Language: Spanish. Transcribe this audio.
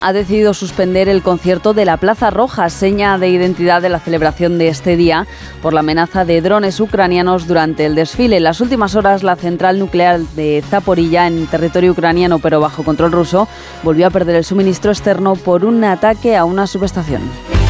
ha decidido suspender el concierto de la Plaza Roja, seña de identidad de la celebración de este día, por la amenaza de drones ucranianos durante el desfile. En las últimas horas, la central nuclear de Zaporilla, en territorio ucraniano pero bajo control ruso, volvió a perder el suministro externo por un ataque a una subestación.